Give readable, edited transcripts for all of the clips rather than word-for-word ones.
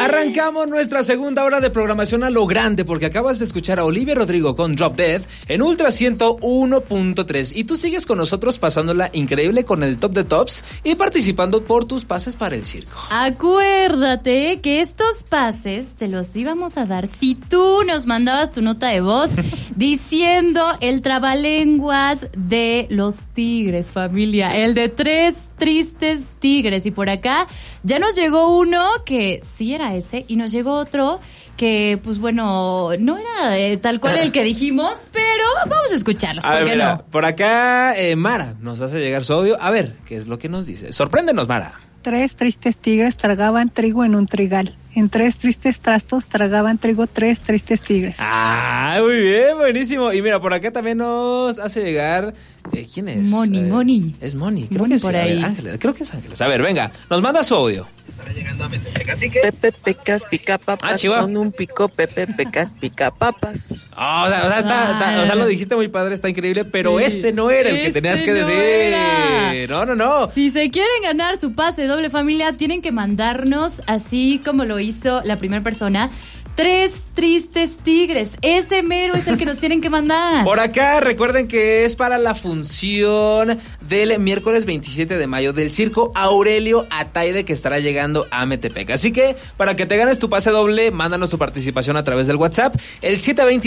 Arrancamos nuestra segunda hora de programación a lo grande porque acabas de escuchar a Olivia Rodrigo con Drop Dead en Ultra 101.3 y tú sigues con nosotros pasándola increíble con el Top de Tops y participando por tus pases para el circo. Acuérdate que estos pases te los íbamos a dar si tú nos mandabas tu nota de voz diciendo el trabalenguas de los tigres, familia, el de 3 tristes tigres. Y por acá ya nos llegó uno que sí era ese y nos llegó otro que, pues bueno, no era tal cual el que dijimos, pero vamos a escucharlos, ¿por qué no? Por acá Mara nos hace llegar su audio. A ver, ¿qué es lo que nos dice? Sorpréndenos, Mara. 3 tristes tigres tragaban trigo en un trigal. En 3 tristes trastos tragaban trigo 3 tristes tigres. Ah, muy bien, buenísimo. Y mira, por acá también nos hace llegar... ¿quién es? Moni. Es Moni, creo Moni que por sí. ahí. Ángeles, creo que es Ángeles. A ver, venga, nos manda su audio. Pepe Pecas pica papas Chihuahua. con un pico. Pepe Pecas pica papas. O sea, lo dijiste muy padre, está increíble, pero Sí, ese no era el que tenías que ese no decir. era. No. Si se quieren ganar su pase doble, familia, tienen que mandarnos, así como lo hizo la primera persona, 3 tristes tigres. Ese mero es el que nos tienen que mandar. Por acá, recuerden que es para la función del miércoles 27 de mayo del Circo Aurelio Ataide que estará llegando a Metepec. Así que, para que te ganes tu pase doble, mándanos tu participación a través del WhatsApp, el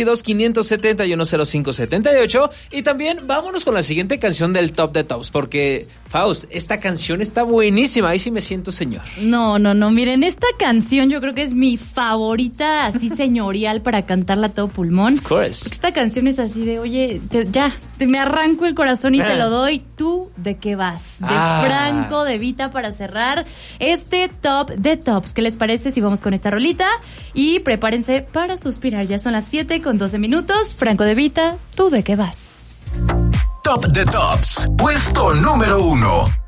722-571-0578. Y también vámonos con la siguiente canción del Top de Tops, porque, Faust, esta canción está buenísima. Ahí sí me siento señor. No, miren, esta canción yo creo que es mi favorita, así señorial para cantarla a todo pulmón. Of course. Porque esta canción es así de, oye, me arranco el corazón y te lo doy. ¿Tú de qué vas? De Franco De Vita para cerrar este Top de Tops. ¿Qué les parece si vamos con esta rolita? Y prepárense para suspirar. Ya son las 7:12. Franco De Vita, ¿tú de qué vas? Top de Tops, puesto número 1.